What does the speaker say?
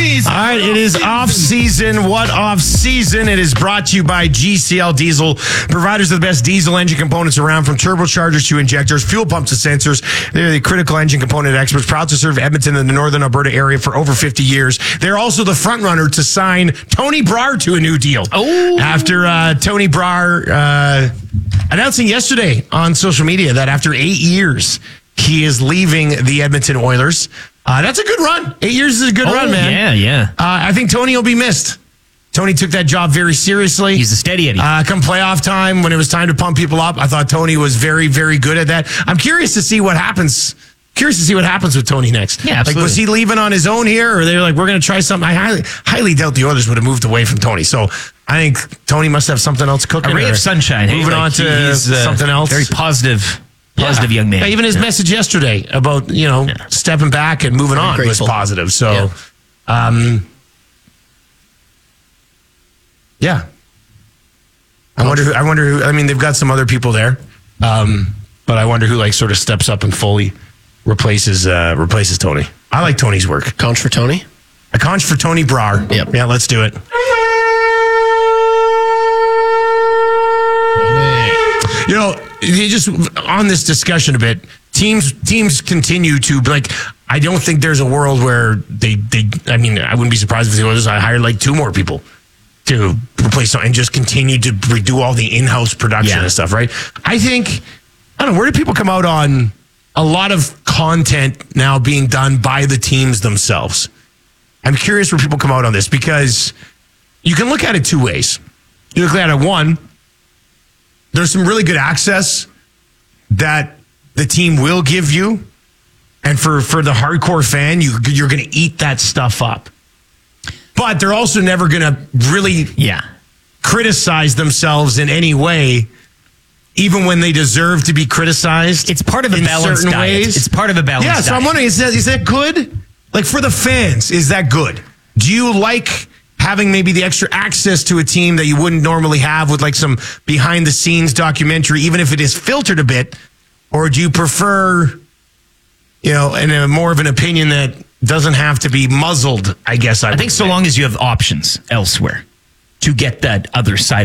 season. All right, it is off season. What off season? It is brought to you by GCL Diesel, providers of the best diesel engine components around, from turbochargers to injectors, fuel pumps to sensors. They're the critical engine component experts, proud to serve Edmonton and the northern Alberta area for over 50 years. They're also the front runner to sign Tony Brar to a new deal. Oh, After Tony Brar announcing yesterday on social media that after 8 years, he is leaving the Edmonton Oilers. That's a good run. 8 years is a good run, man. Yeah. I think Tony will be missed. Tony took that job very seriously. He's a steady Eddie. Come playoff time, when it was time to pump people up, I thought Tony was very, very good at that. I'm curious to see what happens. Curious to see what happens with Tony next. Yeah, absolutely. Like, was he leaving on his own here, or they were like, we're going to try something? I highly doubt the Oilers would have moved away from Tony. So I think Tony must have something else cooking. A ray of sunshine. Moving on to something else. Very positive young man. Yeah, even his message yesterday about, stepping back and moving on was positive. So, yeah. I wonder who, I mean, they've got some other people there. But I wonder who sort of steps up and fully replaces Tony. I like Tony's work. Conch for Tony? A conch for Tony Brar. Yep. Yeah, let's do it. You just on this discussion a bit, teams continue to I don't think there's a world where they I mean, I wouldn't be surprised if the Oilers hired 2 more people to replace and just continue to redo all the in-house production and stuff, right? I don't know, where do people come out on a lot of content now being done by the teams themselves? I'm curious where people come out on this, because you can look at it 2 ways. You look at it, one, there's some really good access that the team will give you. And for the hardcore fan, you're going to eat that stuff up. But they're also never going to really criticize themselves in any way, even when they deserve to be criticized. It's part of a balanced diet. It's part of a balanced diet. Yeah, so I'm wondering, is that good? For the fans, is that good? Do you like having maybe the extra access to a team that you wouldn't normally have with some behind-the-scenes documentary, even if it is filtered a bit? Or do you prefer, in a more of an opinion that doesn't have to be muzzled, I guess I think so long as you have options elsewhere to get that other side